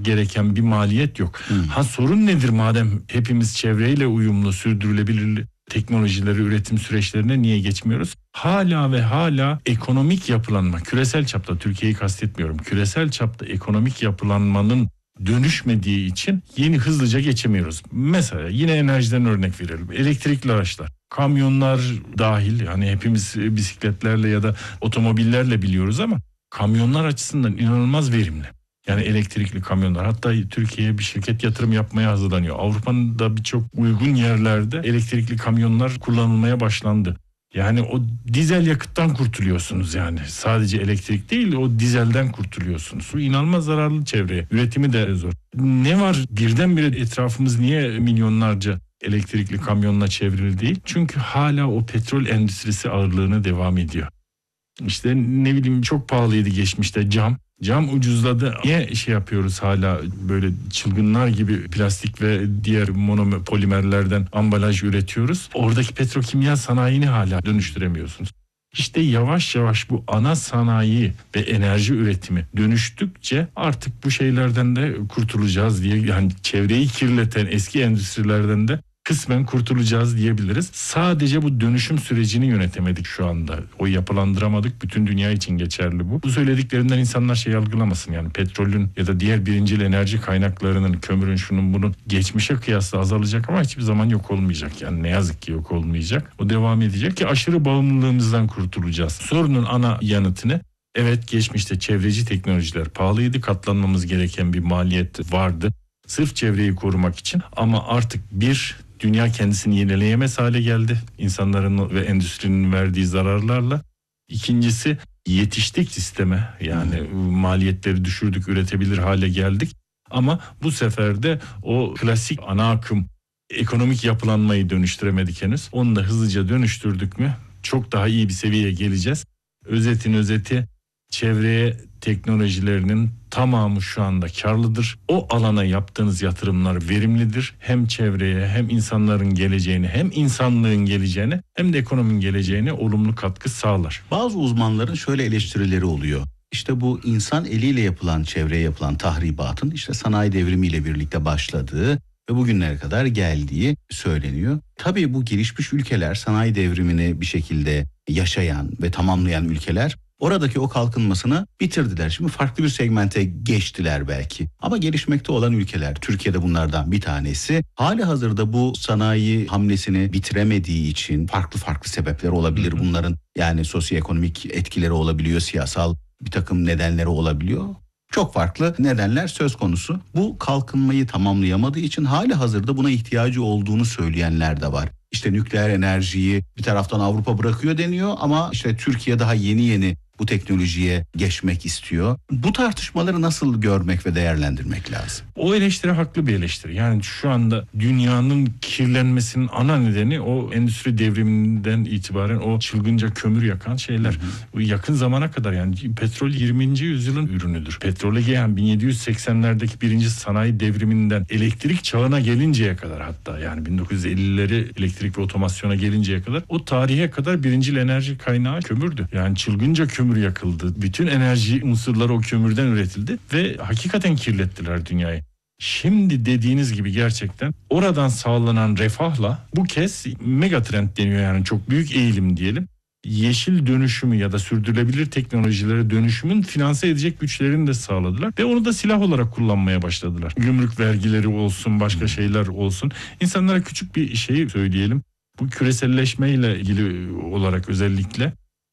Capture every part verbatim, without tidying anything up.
gereken bir maliyet yok. Hmm. Ha sorun nedir madem hepimiz çevreyle uyumlu, sürdürülebilir teknolojileri, üretim süreçlerine niye geçmiyoruz? Hala ve hala ekonomik yapılanma, küresel çapta, Türkiye'yi kastetmiyorum, küresel çapta ekonomik yapılanmanın dönüşmediği için yeni hızlıca geçemiyoruz. Mesela yine enerjiden örnek verelim. Elektrikli araçlar, kamyonlar dahil, yani hepimiz bisikletlerle ya da otomobillerle biliyoruz ama kamyonlar açısından inanılmaz verimli. Yani elektrikli kamyonlar. Hatta Türkiye'ye bir şirket yatırım yapmaya hazırlanıyor. Avrupa'nın da birçok uygun yerlerde elektrikli kamyonlar kullanılmaya başlandı. Yani o dizel yakıttan kurtuluyorsunuz yani. Sadece elektrik değil, o dizelden kurtuluyorsunuz. Bu inanılmaz zararlı çevreye. Üretimi de zor. Ne var birdenbire etrafımız niye milyonlarca elektrikli kamyonla çevrili değil? Çünkü hala o petrol endüstrisi ağırlığına devam ediyor. İşte ne bileyim çok pahalıydı geçmişte cam. Cam ucuzladı. Niye şey yapıyoruz hala böyle çılgınlar gibi plastik ve diğer monopolimerlerden ambalaj üretiyoruz? Oradaki petrokimya sanayini hala dönüştüremiyorsunuz. İşte yavaş yavaş bu ana sanayi ve enerji üretimi dönüştükçe artık bu şeylerden de kurtulacağız diye, yani çevreyi kirleten eski endüstrilerden de kısmen kurtulacağız diyebiliriz. Sadece bu dönüşüm sürecini yönetemedik şu anda. O yapılandıramadık. Bütün dünya için geçerli bu. Bu söylediklerinden insanlar şey algılamasın. Yani petrolün ya da diğer birincil enerji kaynaklarının, kömürün, şunun bunun geçmişe kıyasla azalacak ama hiçbir zaman yok olmayacak. Yani ne yazık ki yok olmayacak. O devam edecek ki aşırı bağımlılığımızdan kurtulacağız. Sorunun ana yanıtını, evet geçmişte çevreci teknolojiler pahalıydı. Katlanmamız gereken bir maliyet vardı. Sırf çevreyi korumak için, ama artık bir, dünya kendisini yenileyemez hale geldi. İnsanların ve endüstrinin verdiği zararlarla. İkincisi, yetiştik sisteme. Yani maliyetleri düşürdük, üretebilir hale geldik. Ama bu sefer de o klasik ana akım ekonomik yapılanmayı dönüştüremedik henüz. Onu da hızlıca dönüştürdük mü çok daha iyi bir seviyeye geleceğiz. Özetin özeti, çevreye teknolojilerinin tamamı şu anda karlıdır. O alana yaptığınız yatırımlar verimlidir. Hem çevreye, hem insanların geleceğine, hem insanlığın geleceğine, hem de ekonominin geleceğine olumlu katkı sağlar. Bazı uzmanların şöyle eleştirileri oluyor. İşte bu insan eliyle yapılan, çevreye yapılan tahribatın işte sanayi devrimiyle birlikte başladığı ve bugünlere kadar geldiği söyleniyor. Tabii bu gelişmiş ülkeler, sanayi devrimini bir şekilde yaşayan ve tamamlayan ülkeler oradaki o kalkınmasını bitirdiler. Şimdi farklı bir segmente geçtiler belki. Ama gelişmekte olan ülkeler, Türkiye'de bunlardan bir tanesi, hali hazırda bu sanayi hamlesini bitiremediği için farklı farklı sebepler olabilir. Hı hı. Bunların yani sosyoekonomik etkileri olabiliyor, siyasal bir takım nedenleri olabiliyor. Çok farklı nedenler söz konusu. Bu kalkınmayı tamamlayamadığı için hali hazırda buna ihtiyacı olduğunu söyleyenler de var. İşte nükleer enerjiyi bir taraftan Avrupa bırakıyor deniyor ama işte Türkiye daha yeni yeni bu teknolojiye geçmek istiyor. Bu tartışmaları nasıl görmek ve değerlendirmek lazım? O eleştiri haklı bir eleştiri. Yani şu anda dünyanın kirlenmesinin ana nedeni o endüstri devriminden itibaren o çılgınca kömür yakan şeyler. Hı hı. Yakın zamana kadar, yani petrol yirminci yüzyılın ürünüdür. Petrole gelen bin yedi yüz seksenlerdeki birinci sanayi devriminden elektrik çağına gelinceye kadar, hatta yani bin dokuz yüz ellileri elektrik ve otomasyona gelinceye kadar, o tarihe kadar birincil enerji kaynağı kömürdü. Yani çılgınca kömür yakıldı. Bütün enerji unsurları o kömürden üretildi ve hakikaten kirlettiler dünyayı. Şimdi dediğiniz gibi gerçekten oradan sağlanan refahla bu kez megatrend deniyor, yani çok büyük eğilim diyelim. Yeşil dönüşümü ya da sürdürülebilir teknolojilere dönüşümün finanse edecek güçlerini de sağladılar ve onu da silah olarak kullanmaya başladılar. Gümrük vergileri olsun, başka şeyler olsun. İnsanlara küçük bir şeyi söyleyelim. Bu küreselleşmeyle ilgili olarak özellikle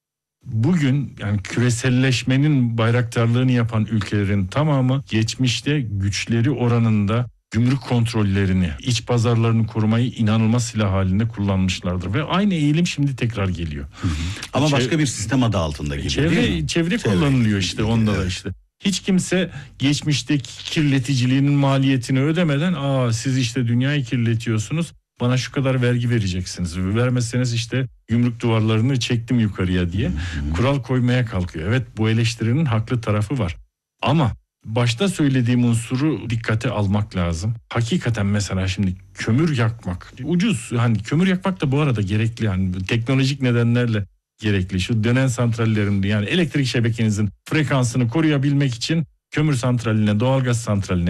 bugün, yani küreselleşmenin bayraktarlığını yapan ülkelerin tamamı geçmişte güçleri oranında gümrük kontrollerini, iç pazarlarını korumayı inanılmaz silah halinde kullanmışlardır ve aynı eğilim şimdi tekrar geliyor. Hı hı. Ama Çev- başka bir sistem adı altında gibi. Çevre, değil mi? çevre çevre kullanılıyor işte, onda evet. Da işte. Hiç kimse geçmişteki kirleticiliğinin maliyetini ödemeden, aa siz işte dünyayı kirletiyorsunuz, bana şu kadar vergi vereceksiniz, vermezseniz işte gümrük duvarlarını çektim yukarıya diye kural koymaya kalkıyor. Evet, bu eleştirinin haklı tarafı var. Ama başta söylediğim unsuru dikkate almak lazım. Hakikaten mesela şimdi kömür yakmak ucuz. Hani kömür yakmak da bu arada gerekli, yani teknolojik nedenlerle gerekli. Şu dönen santrallerin, yani elektrik şebekenizin frekansını koruyabilmek için kömür santraline, doğalgaz santraline